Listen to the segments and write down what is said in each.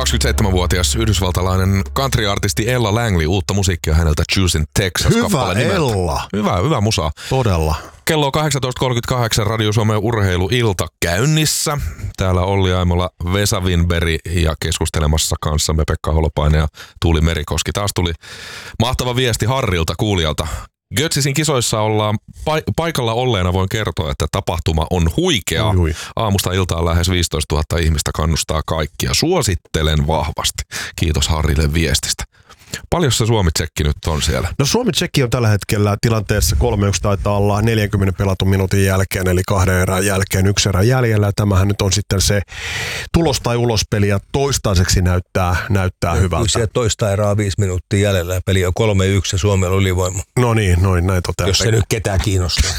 27-vuotias yhdysvaltalainen country-artisti Ella Langley, uutta musiikkia häneltä Choosing Texas. Hyvä Ella. Hyvä musa. Todella. Kello on 18.38 Radio Suomen urheiluilta käynnissä. Täällä Olli Aimola, Vesa Winberg ja keskustelemassa kanssamme Pekka Holopainen ja Tuuli Merikoski. Taas tuli mahtava viesti Harrilta kuulijalta. Götzisin kisoissa ollaan paikalla olleena voin kertoa, että tapahtuma on huikea. Aamusta iltaan lähes 15 000 ihmistä kannustaa kaikkia. Suosittelen vahvasti. Kiitos Harrille viestistä. Paljon se Suomi-tsekki nyt on siellä? No Suomi-tsekki on tällä hetkellä tilanteessa 3-1 taitaa olla 40 pelatun minuutin jälkeen, eli 2 erän jälkeen 1 erä jäljellä. Tämähän nyt on sitten se tulos tai ulospeli ja toistaiseksi näyttää hyvältä. Siellä toista erää 5 minuuttia jäljellä ja peli on 3-1 ja Suomella on ylivoima. No niin, näin toteaa. Jos se nyt ketään kiinnostaa.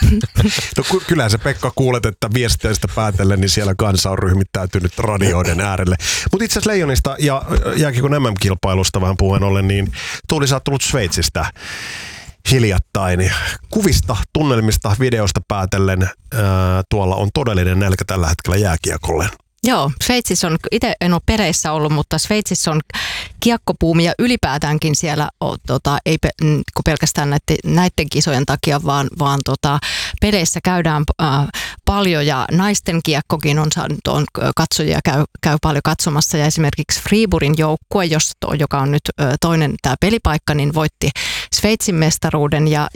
No kyllähän se Pekka kuulet, että viesteistä päätellen, niin siellä kansa on ryhmittäytynyt radioiden äärelle. Mutta itse asiassa Leijonista ja jääkiekon MM-kilpailusta vähän puheen ollen, niin Tuuli, sä oot tullut Sveitsistä hiljattain. Kuvista, tunnelmista, videosta päätellen tuolla on todellinen nälkä tällä hetkellä jääkiekolle. Joo, Sveitsissä on, itse en ole pereissä ollut, mutta Sveitsissä on kiekkopuumi ja ylipäätäänkin siellä, ei pelkästään näiden kisojen takia, vaan peleissä käydään paljon ja naisten kiekkokin on katsojia käy paljon katsomassa ja esimerkiksi Friburgin joukkue, joka on nyt toinen tämä pelipaikka, niin voitti Sveitsin mestaruuden ja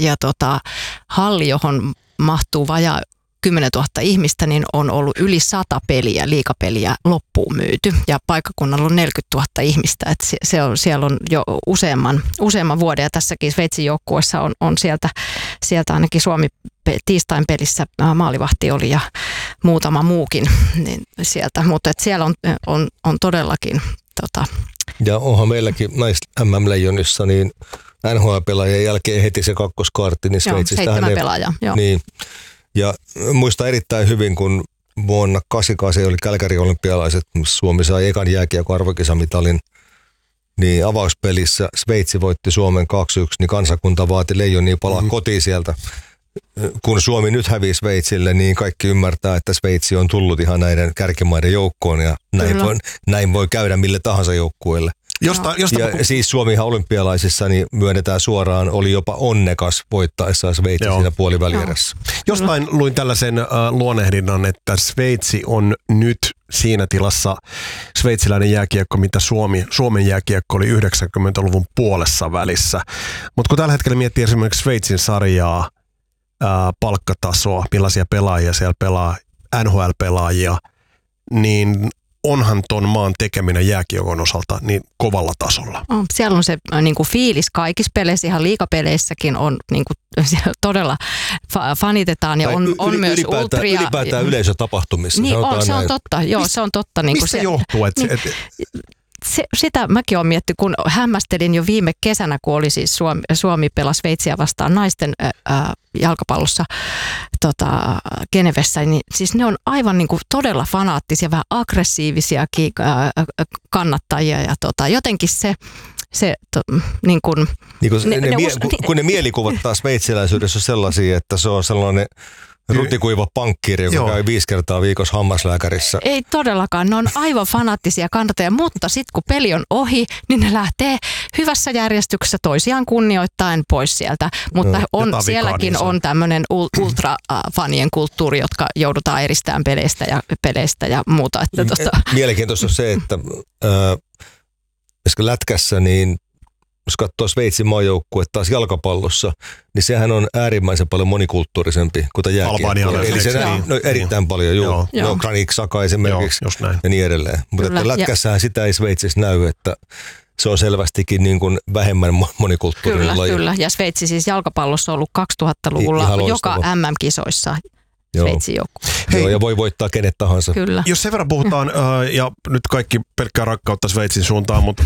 halli, johon mahtuu vajaa 10 000 ihmistä, niin on ollut yli 100 peliä, liigapeliä loppuun myyty. Ja paikkakunnalla on 40 000 ihmistä. Että siellä on jo useamman vuoden. Ja tässäkin Sveitsin joukkueessa on sieltä ainakin Suomi tiistain pelissä maalivahti oli ja muutama muukin niin sieltä. Mutta siellä on todellakin... Ja onhan meilläkin MM-leijonissa niin NHL-pelaajien jälkeen heti se kakkoskaartti, niin Sveitsistä 7 pelaajaa. Niin. Ja muistan erittäin hyvin, kun vuonna 1988 oli Kälkärin olympialaiset, Suomi sai ekan jääkiekon arvokisamitalin, niin avauspelissä Sveitsi voitti Suomen 2-1, niin kansakunta vaati Leijonia palaa kotiin sieltä. Kun Suomi nyt hävii Sveitsille, niin kaikki ymmärtää, että Sveitsi on tullut ihan näiden kärkimaiden joukkoon ja näin voi käydä mille tahansa joukkueelle. Siis Suomihan olympialaisissa niin myönnetään suoraan, oli jopa onnekas voittaessaan Sveitsi siinä puolivälierässä. Jostain luin tällaisen luonnehdinnan, että Sveitsi on nyt siinä tilassa sveitsiläinen jääkiekko, mitä Suomen jääkiekko oli 90-luvun puolessa välissä. Mutta kun tällä hetkellä miettii esimerkiksi Sveitsin sarjaa, palkkatasoa, millaisia pelaajia siellä pelaa, NHL-pelaajia, niin onhan ton maan tekeminen jääkiekon osalta niin kovalla tasolla. Siellä on se niin kuin fiilis kaikissa peleissä, ihan liigapeleissäkin on niin kuin, todella fanitetaan ja on myös ultria. Ylipäätään yleisötapahtumissa. Niin se on totta. Joo, se on totta. Mistä se johtuu? Sitä mäkin olen miettinyt, kun hämmästelin jo viime kesänä, kun oli siis Suomi pelasi Sveitsiä vastaan naisten jalkapallossa Genevessä, niin siis ne on aivan niin kuin todella fanaattisia, vähän aggressiivisiakin kannattajia ja jotenkin niin kuin... Kun ne mielikuvat taas sveitsiläisyydessä on sellaisia, että se on sellainen rutikuiva pankkiiri, joka käy 5 kertaa viikossa hammaslääkärissä. Ei todellakaan, ne on aivan fanaattisia kannattajia, mutta sitten kun peli on ohi, niin ne lähtee hyvässä järjestyksessä toisiaan kunnioittaen pois sieltä. Mutta sielläkin on tämmöinen ultrafanien kulttuuri, jotka joudutaan eristämään peleistä ja muuta. Mielenkiintoista on se, että lätkässä niin jos katsoo Sveitsin maajoukkuetta taas jalkapallossa, niin sehän on äärimmäisen paljon monikulttuurisempi kuin jääkiekko. Eli se erittäin paljon, joo. Granit Xhaka esimerkiksi ja niin edelleen. Mutta lätkässähän sitä ei Sveitsissä näy, että se on selvästikin niin kuin vähemmän monikulttuurinen laji. Kyllä, ja Sveitsi siis jalkapallossa on ollut 2000-luvulla joka MM-kisoissa. Sveitsin joukkue. Joo, ja voi voittaa kenet tahansa. Kyllä. Jos sen verran puhutaan, ja nyt kaikki pelkkää rakkautta Sveitsin suuntaan, mutta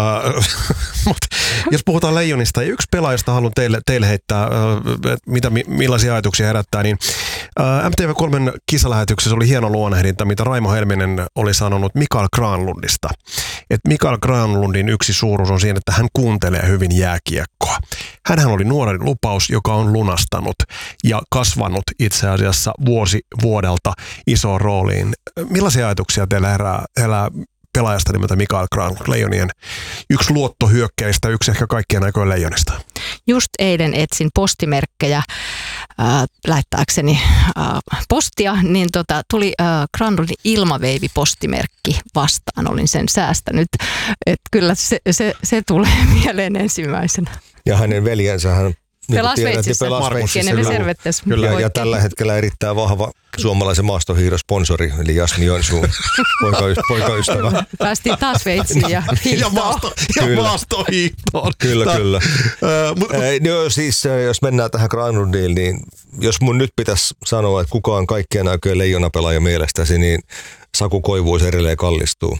jos puhutaan Leijonista, ja yksi pelaajasta haluan teille heittää, millaisia ajatuksia herättää, niin MTV3 kisalähetyksessä oli hieno luonnehdinta, mitä Raimo Helminen oli sanonut Mikael Granlundista. Että Mikael Granlundin yksi suuruus on siinä, että hän kuuntelee hyvin jääkiekkoa. Hänhän oli nuoren lupaus, joka on lunastanut ja kasvanut itse asiassa vuosi vuodelta isoon rooliin. Millaisia ajatuksia teillä herää pelaajasta nimeltä Mikael Granlund, Leijonien yksi luottohyökkäistä, yksi ehkä kaikkien aikojen Leijonista. Just eilen etsin postimerkkejä lähettääkseni postia, niin tuli Granlundin ilmaveivipostimerkki vastaan. Olin sen säästänyt, että kyllä se tulee mieleen ensimmäisenä. Ja hänen veljensä hän pelaa Sveitsissä. Kyllä, ja tällä hetkellä erittäin vahva suomalaisen maastohiihdosponsori, eli Jasmi Joensuun poikaystävä. Päästiin taas Sveitsiin ja maastohiihtoon. Kyllä. No, siis, jos mennään tähän Granlundiin, niin jos mun nyt pitäisi sanoa, että kuka on kaikkien aikojen leijonapelaaja mielestäsi, niin Saku Koivuus edelleen kallistuu.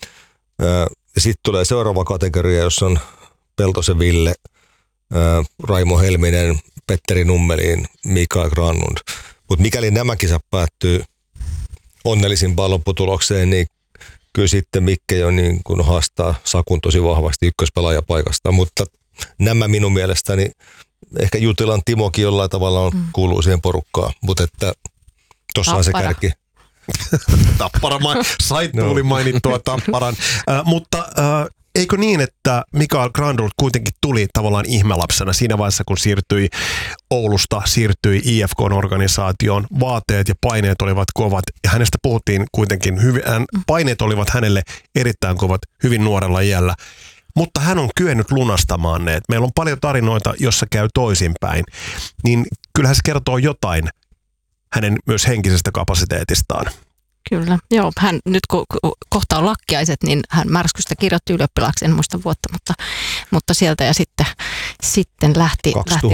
Sitten tulee seuraava kategoria, jossa on Peltosen Ville, Raimo Helminen, Petteri Nummelin, Mikael Granlund. Mutta mikäli nämä kisat päättyy onnellisimpaan lopputulokseen, niin kyllä sitten Mikke jo niin kun haastaa Sakun tosi vahvasti ykköspelaajapaikasta. Mutta nämä minun mielestäni, ehkä Jutilan Timokin jollain tavalla kuuluu siihen porukkaan, mutta että tuossa on se kärki. Tappara, tuli mainittua Tapparan, mutta eikö niin, että Mikael Granlund kuitenkin tuli tavallaan ihmelapsena siinä vaiheessa, kun siirtyi Oulusta, siirtyi IFK-organisaatioon, vaateet ja paineet olivat kovat ja hänestä puhuttiin kuitenkin, paineet olivat hänelle erittäin kovat hyvin nuorella iällä. Mutta hän on kyennyt lunastamaan ne. Meillä on paljon tarinoita, jossa käy toisinpäin. Niin kyllähän se kertoo jotain hänen myös henkisestä kapasiteetistaan. Kyllä, joo. Hän nyt kun kohta on lakkiaiset, niin hän Märskystä kirjoitti ylioppilaaksi, en muista vuotta, mutta sieltä ja sitten lähti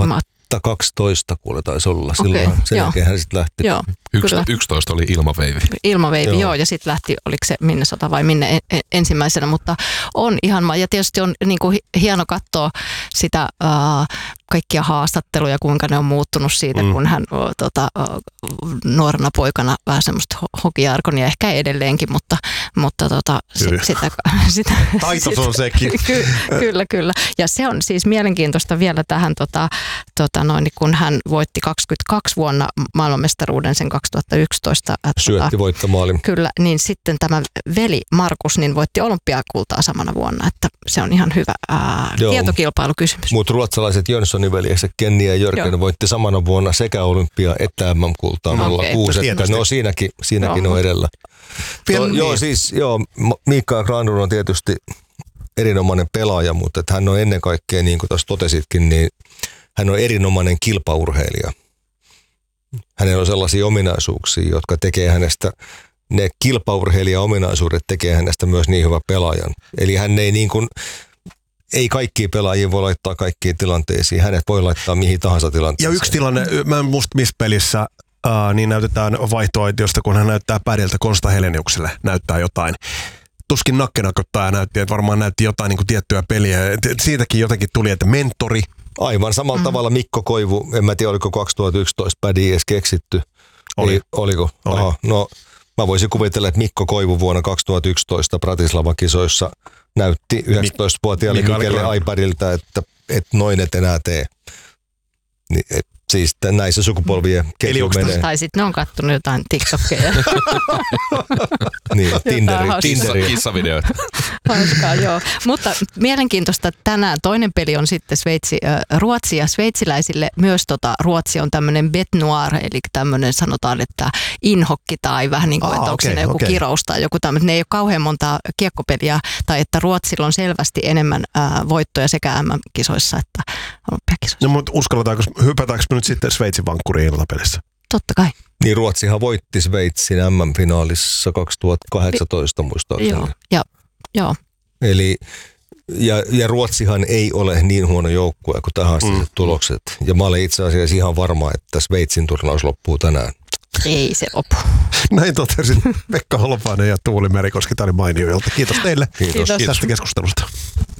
2012 kuule taisi olla silloin. Sen jälkeen hän sitten lähti. Joo, 11 oli ilmaveivi. Ilmaveivi, joo, ja sitten lähti, oliko se Minnesota vai minne ensimmäisenä, mutta on ihan, ja tietysti on niin kuin hieno katsoa sitä kaikkia haastatteluja, kuinka ne on muuttunut siitä, kun hän nuorena poikana vähän semmoista hokijargonia, ehkä edelleenkin, mutta sitä taitos on sekin. Kyllä. Ja se on siis mielenkiintoista vielä tähän, kun hän voitti 22 vuonna maailmanmestaruuden sen 2011. Syötti voittomaalin. Kyllä, niin sitten tämä veli Markus niin voitti olympiakultaa samana vuonna, että se on ihan hyvä tietokilpailukysymys. Mutta ruotsalaiset Jönssonin veljekset Kenni ja Jörgen voitti samana vuonna sekä olympia että MM-kultaa 06. No siinäkin on edellä. Mikael Granlund on tietysti erinomainen pelaaja, mutta että hän on ennen kaikkea, niin kuin tuossa totesitkin, niin hän on erinomainen kilpaurheilija. Hänellä on sellaisia ominaisuuksia, jotka tekee hänestä, ne kilpaurheilija-ominaisuudet tekee hänestä myös niin hyvä pelaajan. Eli hän ei niin kuin, ei kaikkia pelaajia voi laittaa kaikkiin tilanteisiin. Hänet voi laittaa mihin tahansa tilanteeseen. Ja yksi tilanne, mä en muista missä pelissä, niin näytetään vaihtoaitiosta, kun hän näyttää pädiltä Konsta Heleniukselle, näyttää jotain. Tuskin nakkenakottaja näytti, että varmaan näytti jotain niin kuin tiettyä peliä. Siitäkin jotenkin tuli, että mentori. Aivan samalla tavalla Mikko Koivu, en mä tiedä oliko 2011 pädi edes keksitty. Oliko? Oli. Aha, no mä voisin kuvitella, että Mikko Koivu vuonna 2011 Bratislava-kisoissa näytti 19-vuotiaalle Mikelle iPadilta, että noin et enää tee. Niin, siis näissä sukupolvien ketju menee. Tai sitten ne on kattonut jotain TikTokeja. Niin, Tinderi. Kissavideoita. Hauskaa, joo. Mutta mielenkiintoista, että tänään toinen peli on sitten Ruotsi ja sveitsiläisille myös Ruotsi on tämmöinen bet noir, eli tämmöinen sanotaan, että inhokki tai vähän niin kuin, että onko se joku kirous tai joku tämmöinen. Ne ei ole kauhean monta kiekkopeliä tai että Ruotsilla on selvästi enemmän voittoja sekä MM-kisoissa että olympiakisoissa. No mutta uskalletaanko, hypätäänkö me nyt sitten Sveitsin vankkuriin iltapelissä? Totta kai. Niin Ruotsihan voitti Sveitsin MM-finaalissa 2018 muistaakseni. Joo. Eli ja Ruotsihan ei ole niin huono joukkue kuin tähän asti tulokset. Ja mä olen itse asiassa ihan varma, että Sveitsin turnaus loppuu tänään. Ei se lopu. Näin totesin Pekka Holopainen ja Tuuli Merikoski. Tämä oli mainio ilta. Kiitos teille Kiitos. tästä keskustelusta.